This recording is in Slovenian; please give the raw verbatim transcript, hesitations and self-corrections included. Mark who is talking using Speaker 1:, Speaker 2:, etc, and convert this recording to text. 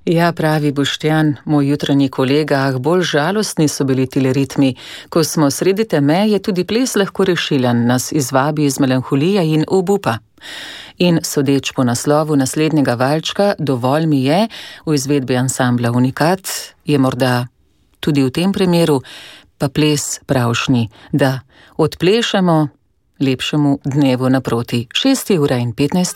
Speaker 1: Ja, pravi Boštjan, moj jutranji kolega, ah, bolj žalostni so bili tile ritmi. Ko smo sredi teme, je tudi ples lahko rešilen, nas izvabi iz melanholije in obupa. In sodeč po naslovu naslednjega valčka, Dovolj mi je, v izvedbi ansambla Unikat, je morda tudi v tem primeru pa ples pravšnji, da odplešemo lepšemu dnevu naproti. šest ura in petnajst